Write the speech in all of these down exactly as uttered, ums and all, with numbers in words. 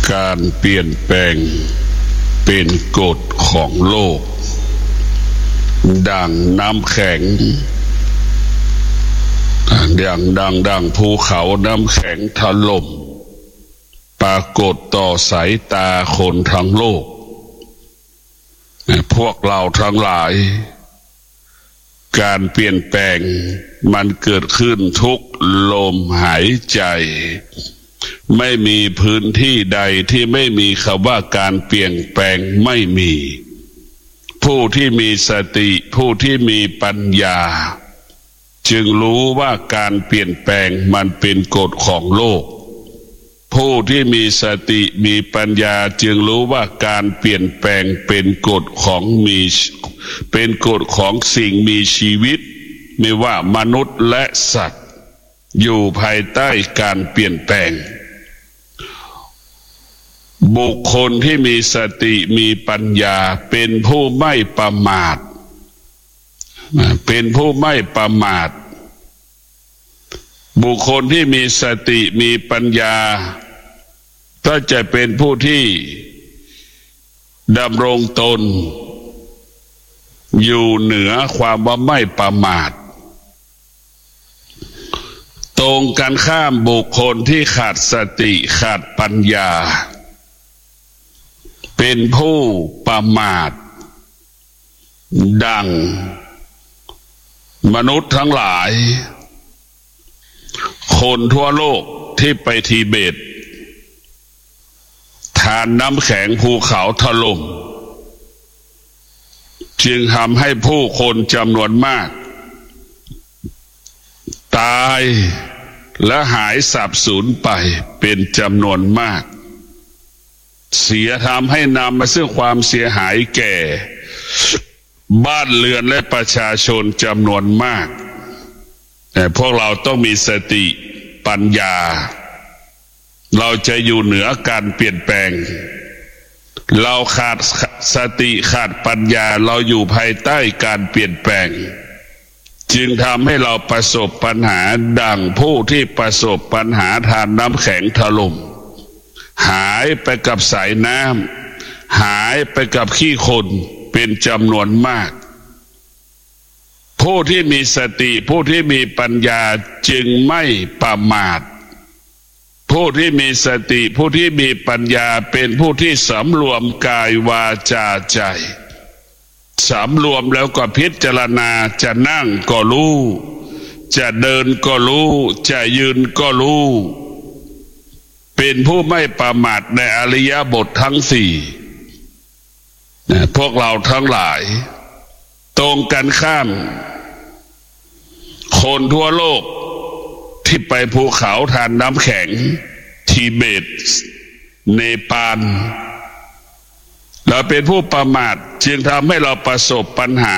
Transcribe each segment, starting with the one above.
การเปลี่ยนแปลงเป็นกฎของโลกดังน้ำแข็งดังดังดังภูเขาน้ำแข็งถล่มปรากฏต่อสายตาคนทั้งโลกพวกเราทั้งหลายการเปลี่ยนแปลงมันเกิดขึ้นทุกลมหายใจไม่มีพื้นที่ใดที่ไม่มีคำว่าการเปลี่ยนแปลงไม่มีผู้ที่มีสติผู้ที่มีปัญญาจึงรู้ว่าการเปลี่ยนแปลงมันเป็นกฎของโลกผู้ที่มีสติมีปัญญาจึงรู้ว่าการเปลี่ยนแปลงเป็นกฎของมีเป็นกฎของสิ่งมีชีวิตไม่ว่ามนุษย์และสัตว์อยู่ภายใต้การเปลี่ยนแปลงบุคคลที่มีสติมีปัญญาเป็นผู้ไม่ประมาทเป็นผู้ไม่ประมาทบุคคลที่มีสติมีปัญญาก็จะเป็นผู้ที่ดำรงตนอยู่เหนือความว่าไม่ประมาทตรงกันข้ามบุคคลที่ขาดสติขาดปัญญาเป็นผู้ประมาทดังมนุษย์ทั้งหลายคนทั่วโลกที่ไปทิเบตทานน้ำแข็งภูเขาถล่มจึงทำให้ผู้คนจำนวนมากตายและหายสาบสูญไปเป็นจำนวนมากเสียทำให้นำมาซึ่งความเสียหายแก่บ้านเรือนและประชาชนจำนวนมากแต่พวกเราต้องมีสติปัญญาเราจะอยู่เหนือการเปลี่ยนแปลงเราขาดสติขาดปัญญาเราอยู่ภายใต้การเปลี่ยนแปลงจึงทำให้เราประสบปัญหาดังผู้ที่ประสบปัญหาทานน้ำแข็งถล่มหายไปกับสายน้ำหายไปกับขี้คนเป็นจำนวนมากผู้ที่มีสติผู้ที่มีปัญญาจึงไม่ประมาทผู้ที่มีสติผู้ที่มีปัญญาเป็นผู้ที่สำรวมกายวาจาใจสำรวมแล้วก็พิจารณาจะนั่งก็รู้จะเดินก็รู้จะยืนก็รู้เป็นผู้ไม่ประมาทในอริยบททั้งสี่พวกเราทั้งหลายตรงกันข้ามคนทั่วโลกที่ไปภูเขาทานน้ำแข็งทิเบตเนปาลเราเป็นผู้ประมาทจึงทำให้เราประสบปัญหา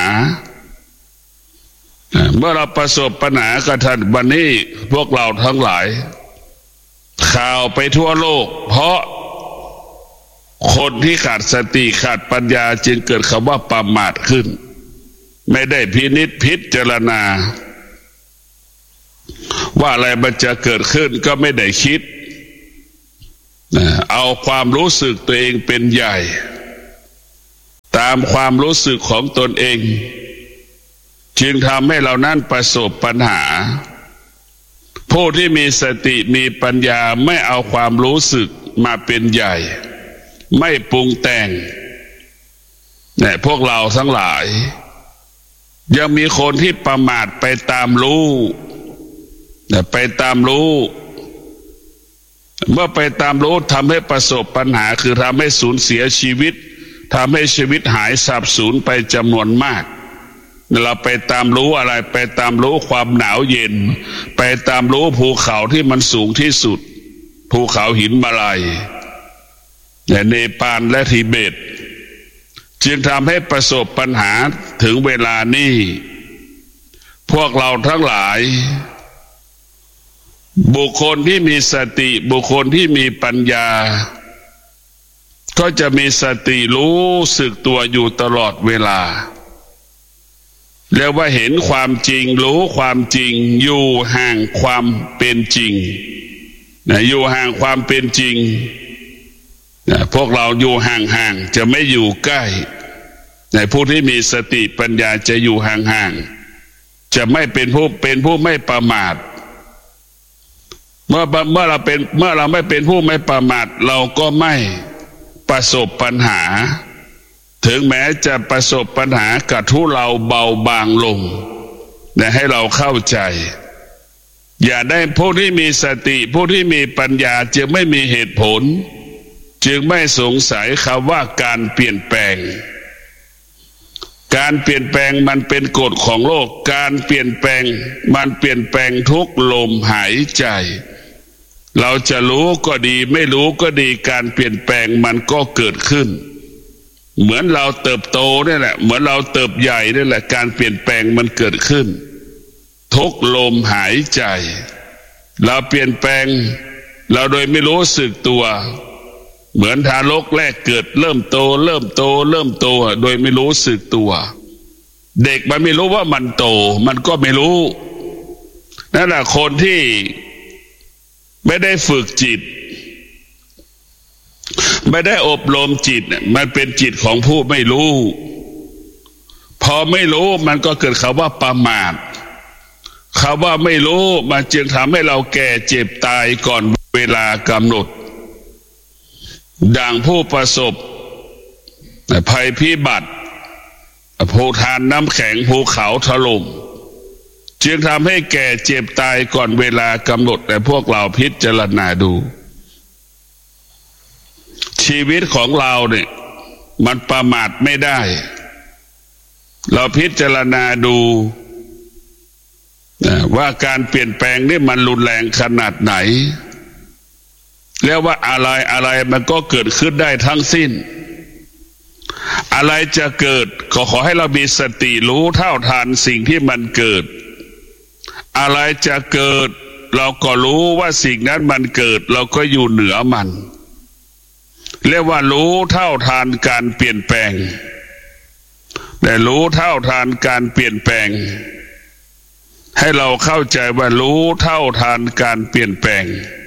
เมื่อเราประสบปัญหากระทันวันนี้พวกเราทั้งหลายข่าวไปทั่วโลกเพราะคนที่ขาดสติขาดปัญญาจึงเกิดคำว่าประมาทขึ้นไม่ได้พินิจพิจารณาว่าอะไรมันจะเกิดขึ้นก็ไม่ได้คิดเอาความรู้สึกตัวเองเป็นใหญ่ตามความรู้สึกของตนเองจึงทำให้เรานั้นประสบปัญหาผู้ที่มีสติมีปัญญาไม่เอาความรู้สึกมาเป็นใหญ่ไม่ปรุงแต่งเนี่ยพวกเราทั้งหลายยังมีคนที่ประมาทไปตามรู้ไปตามรู้เมื่อไปตามรู้ทำให้ประสบปัญหาคือทำให้สูญเสียชีวิตทำให้ชีวิตหายสาบสูญไปจำนวนมากเราไปตามรู้อะไรไปตามรู้ความหนาวเย็นไปตามรู้ภูเขาที่มันสูงที่สุดภูเขาหินมาลัยเนปาลและทิเบตจึงทำให้ประสบปัญหาถึงเวลานี้พวกเราทั้งหลายบุคคลที่มีสติบุคคลที่มีปัญญาก็จะมีสติรู้สึกตัวอยู่ตลอดเวลาเรียกว่าเห็นความจริงรู้ความจริงอยู่ห่างความเป็นจริงนะอยู่ห่างความเป็นจริงพวกเราอยู่ห่างๆจะไม่อยู่ใกล้ในผู้ที่มีสติปัญญาจะอยู่ห่างๆจะไม่เป็นผู้เป็นผู้ไม่ประมาทเมื่อเมื่อเราเป็นเมื่อเราไม่เป็นผู้ไม่ประมาทเราก็ไม่ประสบปัญหาถึงแม้จะประสบปัญหากระทุเราเบาบางลงแต่ให้เราเข้าใจอย่าได้ผู้ที่มีสติผู้ที่มีปัญญาจึงไม่มีเหตุผลจึงไม่สงสัยคำว่าการเปลี่ยนแปลงการเปลี่ยนแปลงมันเป็นกฎของโลกการเปลี่ยนแปลงมันเปลี่ยนแปลงทุกลมหายใจเราจะรู้ก็ดีไม่รู้ก็ดีการเปลี่ยนแปลงมันก็เกิดขึ้นเหมือนเราเติบโตนี่แหละเหมือนเราเติบใหญ่นี่แหละการเปลี่ยนแปลงมันเกิดขึ้นทุกลมหายใจเราเปลี่ยนแปลงเราโดยไม่รู้สึกตัวเหมือนทารกแรกเกิดเริ่มโตเริ่มโตเริ่มโตโดยไม่รู้สึกตัวเด็กมันไม่รู้ว่ามันโตมันก็ไม่รู้นั่นแหละคนที่ไม่ได้ฝึกจิตไม่ได้อบรมจิตมันเป็นจิตของผู้ไม่รู้พอไม่รู้มันก็เกิดคำว่าประมาทคำว่าไม่รู้มันจึงทำให้เราแก่เจ็บตายก่อนเวลากำหนดดังผู้ประสบภัยพิบัติภูทานน้ำแข็งภูเขาถล่มจึงทำให้แก่เจ็บตายก่อนเวลากำหนดแต่พวกเราพิจารณาดูชีวิตของเราเนี่ยมันประมาทไม่ได้เราพิจารณาดูว่าการเปลี่ยนแปลงนี่มันรุนแรงขนาดไหนแล้วว่าอะไรอะไรมันก็เกิดขึ้นได้ทั้งสิ้นอะไรจะเกิดก็ขอให้เรามีสติรู้เท่าทันสิ่งที่มันเกิดอะไรจะเกิดเราก็รู้ว่าสิ่งนั้นมันเกิดเราก็อยู่เหนือมันเรียกว่ารู้เท่าทันการเปลี่ยนแปลงแต่รู้เท่าทันการเปลี่ยนแปลงให้เราเข้าใจว่ารู้เท่าทันการเปลี่ยนแปลง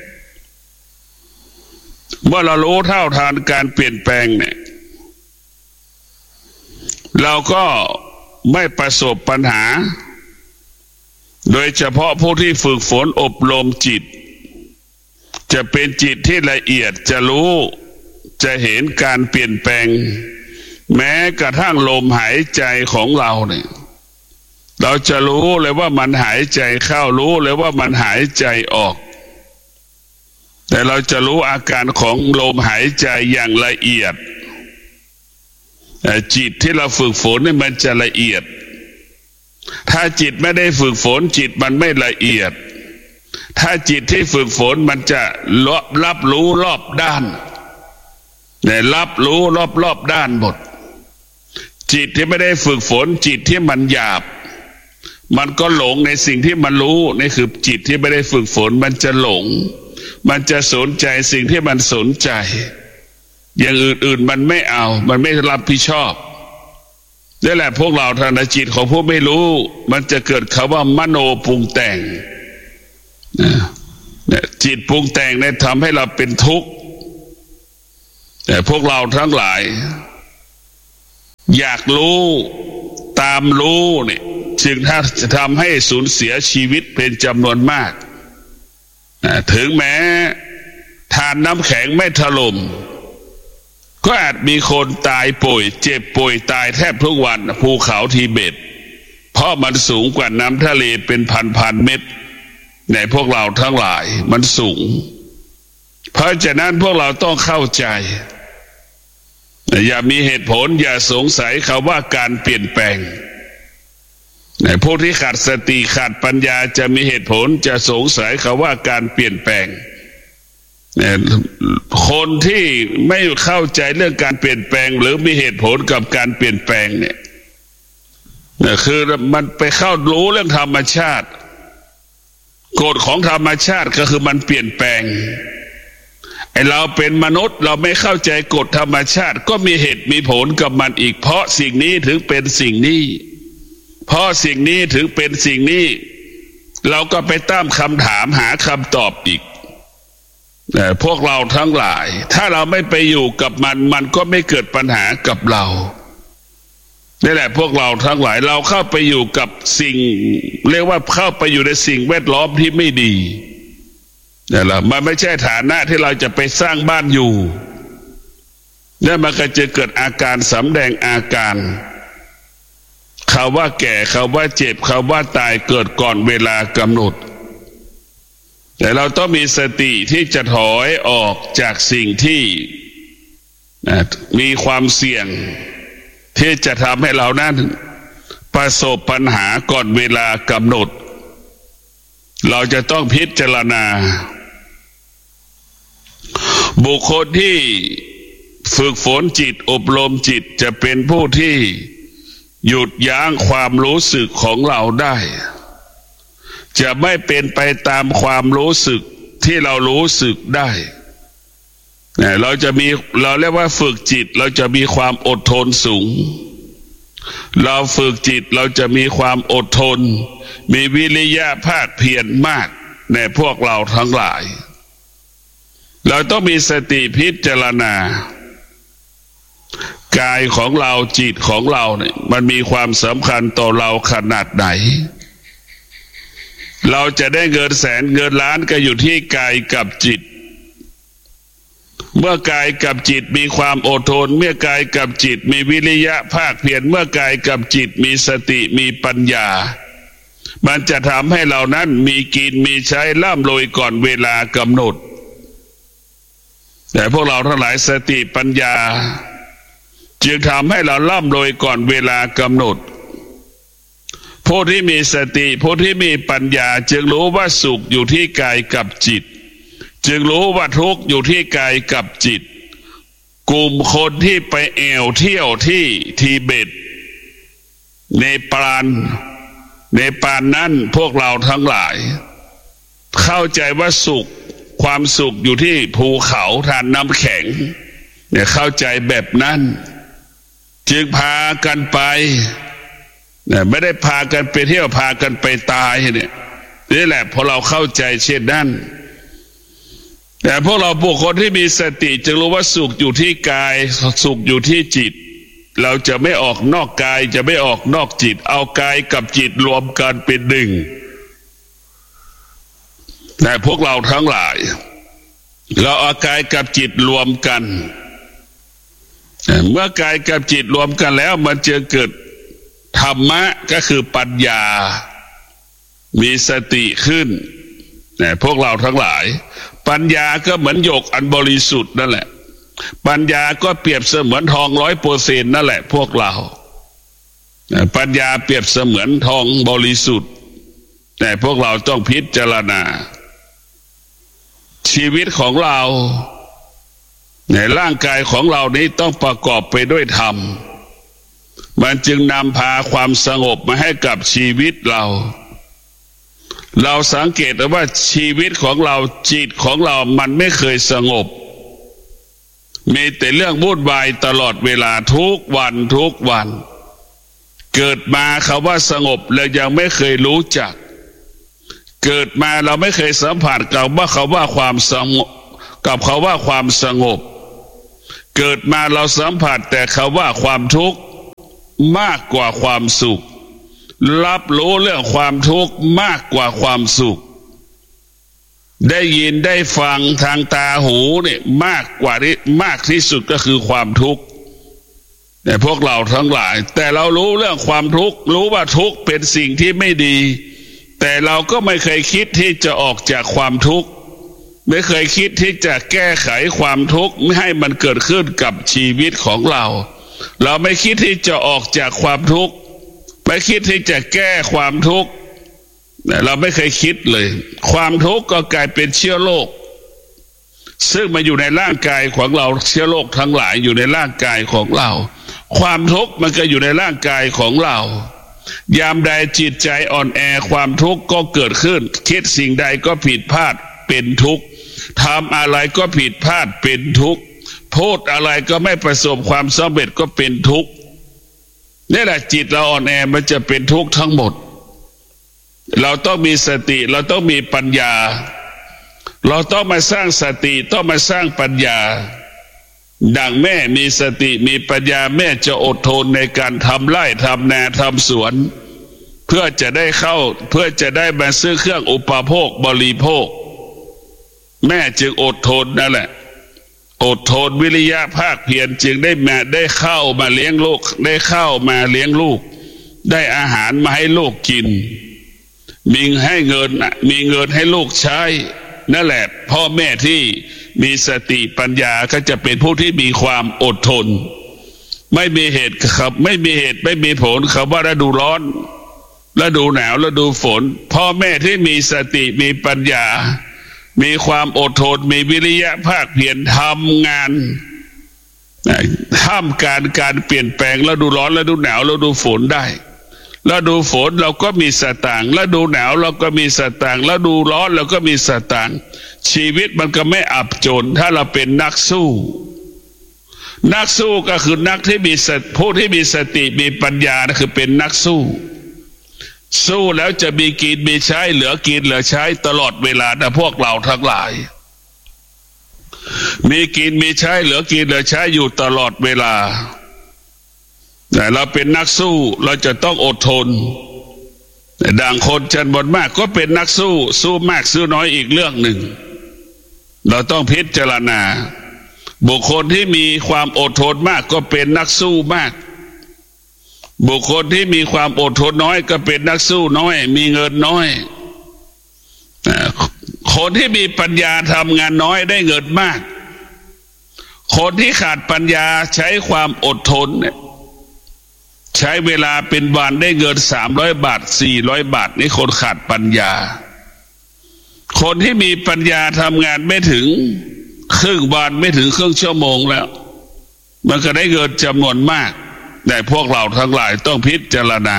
เมื่อเรารู้เท่าทันการเปลี่ยนแปลงเนี่ยเราก็ไม่ประสบปัญหาโดยเฉพาะผู้ที่ฝึกฝนอบรมจิตจะเป็นจิตที่ละเอียดจะรู้จะเห็นการเปลี่ยนแปลงแม้กระทั่งลมหายใจของเราเนี่ยเราจะรู้เลยว่ามันหายใจเข้ารู้เลยว่ามันหายใจออกแต่เราจะรู้อาการของลมหายใจอย่างละเอียดแต่จิตที่เราฝึกฝนนี่มันจะละเอียดถ้าจิตไม่ได้ฝึกฝนจิตมันไม่ละเอียดถ้าจิตที่ฝึกฝนมันจะรับรู้รอบด้านแต่รับรู้รอบรอบด้านหมดจิตที่ไม่ได้ฝึกฝนจิตที่มันหยาบมันก็หลงในสิ่งที่มันรู้นี่คือจิตที่ไม่ได้ฝึกฝนมันจะหลงมันจะสนใจสิ่งที่มันสนใจอย่างอื่นๆมันไม่เอามันไม่รับผิดชอบนี่แหละพวกเราทางจิตของผู้ไม่รู้มันจะเกิดคำว่ามโนปรุงแต่งจิตปรุงแต่งเนี่ยทำให้เราเป็นทุกข์แต่พวกเราทั้งหลายอยากรู้ตามรู้เนี่ยจึงถ้าจะทำให้สูญเสียชีวิตเป็นจำนวนมากถึงแม้ทานน้ำแข็งไม่ถล่มก็อาจมีคนตายป่วยเจ็บป่วยตายแทบทุกวันภูเขาทิเบตเพราะมันสูงกว่าน้ำทะเลเป็นพันๆเมตรในพวกเราทั้งหลายมันสูงเพราะฉะนั้นพวกเราต้องเข้าใจอย่ามีเหตุผลอย่าสงสัยคำว่าการเปลี่ยนแปลงพวกที่ขาดสติขาดปัญญาจะมีเหตุผลจะสงสัยคำว่าการเปลี่ยนแปลงคนที่ไม่เข้าใจเรื่องการเปลี่ยนแปลงหรือมีเหตุผลกับการเปลี่ยนแปลงเนี่ยคือมันไปเข้ารู้เรื่องธรรมชาติกฎของธรรมชาติก็คือมันเปลี่ยนแปลงไอเราเป็นมนุษย์เราไม่เข้าใจกฎธรรมชาติก็มีเหตุมีผลกับมันอีกเพราะสิ่งนี้ถึงเป็นสิ่งนี้เพราะสิ่งนี้ถึงเป็นสิ่งนี้เราก็ไปตั้งคำถามหาคำตอบอีกแต่พวกเราทั้งหลายถ้าเราไม่ไปอยู่กับมันมันก็ไม่เกิดปัญหากับเรานี่แหละพวกเราทั้งหลายเราเข้าไปอยู่กับสิ่งเรียกว่าเข้าไปอยู่ในสิ่งแวดล้อมที่ไม่ดีนี่แหละมันไม่ใช่ฐานะที่เราจะไปสร้างบ้านอยู่แล้วมันก็จะเกิดอาการสำแดงอาการคำว่าแก่คำว่าเจ็บคำว่าตายเกิดก่อนเวลากำหนดแต่เราต้องมีสติที่จะถอยออกจากสิ่งที่มีความเสี่ยงที่จะทำให้เรานั้นประสบปัญหาก่อนเวลากำหนดเราจะต้องพิจารณาบุคคลที่ฝึกฝนจิตอบรมจิตจะเป็นผู้ที่หยุดยั้งความรู้สึกของเราได้จะไม่เป็นไปตามความรู้สึกที่เรารู้สึกได้เราจะมีเราเรียกว่าฝึกจิตเราจะมีความอดทนสูงเราฝึกจิตเราจะมีความอดทนมีวิริยะภาคเพียรมากในพวกเราทั้งหลายเราต้องมีสติพิจารณากายของเราจิตของเราเนี่ยมันมีความสำคัญต่อเราขนาดไหนเราจะได้เงินแสนเงินล้านก็อยู่ที่กายกับจิตเมื่อกายกับจิตมีความอดทนเมื่อกายกับจิตมีวิริยะภาคเพียรเมื่อกายกับจิตมีสติมีปัญญามันจะทำให้เรานั้นมีกินมีใช้ร่ำรวยก่อนเวลากำหนดแต่พวกเราทั้งหลายสติปัญญาจึงทำให้เราร่ำรวยก่อนเวลากำหนดผู้ที่มีสติผู้ที่มีปัญญาจึงรู้ว่าสุขอยู่ที่กายกับจิตจึงรู้ว่าทุกข์อยู่ที่กายกับจิตกลุ่มคนที่ไปแอวเที่ยวที่ทิเบตเนปาลเนปาลนั้นพวกเราทั้งหลายเข้าใจว่าสุขความสุขอยู่ที่ภูเขาทานน้ำแข็งเนี่ยเข้าใจแบบนั้นจึงพากันไปเนี่ยไม่ได้พากันไปเที่ยวพากันไปตายเนี่ยนี่แหละพอเราเข้าใจเช่นนั้นแต่พวกเราบุคคลที่มีสติจะรู้ว่าสุขอยู่ที่กายสุขอยู่ที่จิตเราจะไม่ออกนอกกายจะไม่ออกนอกจิตเอากายกับจิตรวมกันเป็นหนึ่งแต่พวกเราทั้งหลายเราเอากายกับจิตรวมกันเมื่อกายกับจิตรวมกันแล้วมันจะเกิดธรรมะก็คือปัญญามีสติขึ้นเนี่ยพวกเราทั้งหลายปัญญาก็เหมือนหยกอันบริสุทธิ์นั่นแหละปัญญาก็เปรียบเสมือนทองร้อยเปอร์เซ็นต์นั่นแหละพวกเราปัญญาเปรียบเสมือนทองบริสุทธิ์แต่พวกเราต้องพิจารณาชีวิตของเราในร่างกายของเรานี้ต้องประกอบไปด้วยธรรมมันจึงนำพาความสงบมาให้กับชีวิตเราเราสังเกตว่าชีวิตของเราจิตของเรามันไม่เคยสงบมีแต่เรื่องวุ่นวายตลอดเวลาทุกวันทุกวันเกิดมาคำว่าสงบเรายังไม่เคยรู้จักเกิดมาเราไม่เคยสัมผัสกับว่าเขาว่าความสงบกับเขาว่าความสงบเกิดมาเราสัมผัสแต่เขาว่าความทุกข์มากกว่าความสุขรับรู้เรื่องความทุกข์มากกว่าความสุขได้ยินได้ฟังทางตาหูเนี่ยมากกว่าที่มากที่สุดก็คือความทุกข์แต่พวกเราทั้งหลายแต่เรารู้เรื่องความทุกข์รู้ว่าทุกข์เป็นสิ่งที่ไม่ดีแต่เราก็ไม่เคยคิดที่จะออกจากความทุกข์ไม่เคยคิดที่จะแก้ไขความทุกข์ไม่ให้มันเกิดขึ้นกับชีวิตของเราเราไม่คิดที่จะออกจากความทุกข์ไม่คิดที่จะแก้ความทุกข์เราไม่เคยคิดเลยความทุกข์ก็กลายเป็นเชื้อโรคซึ่งมาอยู่ในร่างกายของเราเชื้อโรคทั้งหลายอยู่ในร่างกายของเราความทุกข์มันก็อยู่ในร่างกายของเรายามใดจิตใจอ่อนแอความทุกข์ก็เกิดขึ้นคิดสิ่งใดก็ผิดพลาดเป็นทุกข์ทำอะไรก็ผิดพลาดเป็นทุกข์พูดอะไรก็ไม่ประสบความสำเร็จก็เป็นทุกข์นี่แหละจิตเราอ่อนแอมันจะเป็นทุกข์ทั้งหมดเราต้องมีสติเราต้องมีปัญญาเราต้องมาสร้างสติต้องมาสร้างปัญญาดังแม่มีสติมีปัญญาแม่จะอดทนในการทำไร่ทำนาทำสวนเพื่อจะได้เข้าเพื่อจะได้มาซื้อเครื่องอุปโภคบริโภคแม่จึงอดทนนั่นแหละอดทนวิริยะภาคเพียรจึงได้มาได้เข้ามาเลี้ยงลูกได้เข้ามาเลี้ยงลูกได้อาหารมาให้ลูกกินมีให้เงินมีเงินให้ลูกใช้นั่นแหละพ่อแม่ที่มีสติปัญญาก็จะเป็นผู้ที่มีความอดทนไม่มีเหตุครับไม่มีเหตุไม่มีผลคำว่าฤดูร้อนฤดูหนาวฤดูฝนพ่อแม่ที่มีสติมีปัญญามีความอดทนมีวิริยะภาคเพียรทำงานท่ามการการเปลี่ยนแปลงฤดูร้อนฤดูหนาวฤดูฝนได้ฤดูฝนเราก็มีสตางค์ฤดูหนาวเราก็มีสตางค์ฤดูร้อนเราก็มีสตางค์ชีวิตมันก็ไม่อับจนถ้าเราเป็นนักสู้นักสู้ก็คือนักที่มีผู้ที่มีสติมีปัญญานะคือเป็นนักสู้สู้แล้วจะมีกินมีใช้เหลือกินเหลือใช้ตลอดเวลานะพวกเราทั้งหลายมีกินมีใช้เหลือกินเหลือใช้อยู่ตลอดเวลาแต่เราเป็นนักสู้เราจะต้องอดทนดังคนจำนวนมากก็เป็นนักสู้สู้มากสู้น้อยอีกเรื่องหนึ่งเราต้องพิจารณาบุคคลที่มีความอดทนมากก็เป็นนักสู้มากบุคคลที่มีความอดทนน้อยก็เป็นนักสู้น้อยมีเงินน้อยคนที่มีปัญญาทำงานน้อยได้เงินมากคนที่ขาดปัญญาใช้ความอดทนเนี่ยใช้เวลาเป็นวันได้เงินสามร้อยบาทสี่ร้อยบาทนี่คนขาดปัญญาคนที่มีปัญญาทำงานไม่ถึงครึ่งวันไม่ถึงครึ่งชั่วโมงแล้วมันก็ได้เงินจำนวนมากแต่พวกเราทั้งหลายต้องพิจารณา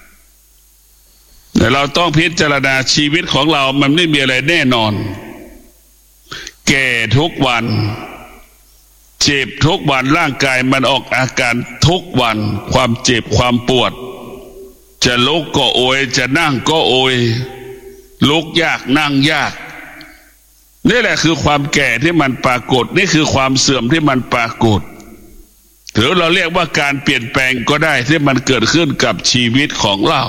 แต่เราต้องพิจารณาชีวิตของเรามันไม่มีอะไรแน่นอนแก่ทุกวันเจ็บทุกวันร่างกายมันออกอาการทุกวันความเจ็บความปวดจะลุกก็โอยจะนั่งก็โอยลุกยากนั่งยากนี่แหละคือความแก่ที่มันปรากฏนี่คือความเสื่อมที่มันปรากฏหรือเราเรียกว่าการเปลี่ยนแปลงก็ได้ที่มันเกิดขึ้นกับชีวิตของเรา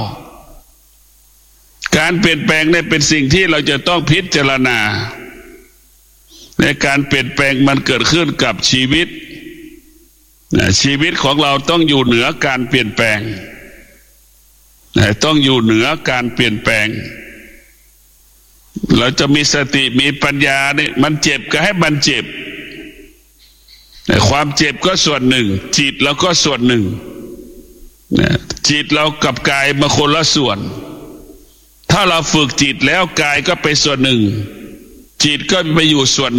การเปลี่ยนแปลงนี่เป็นสิ่งที่เราจะต้องพิจารณาในการเปลี่ยนแปลงมันเกิดขึ้นกับชีวิตชีวิตของเราต้องอยู่เหนือการเปลี่ยนแปลงต้องอยู่เหนือการเปลี่ยนแปลงเราจะมีสติมีปัญญาเนี่ยมันเจ็บก็ให้มันเจ็บแต่ความเจ็บก็ส่วนหนึ่งจิตเราก็ส่วนหนึ่งจิตเรากับกายมาคนละส่วนถ้าเราฝึกจิตแล้วกายก็ไปส่วนหนึ่งจิตก็ไปอยู่ส่วน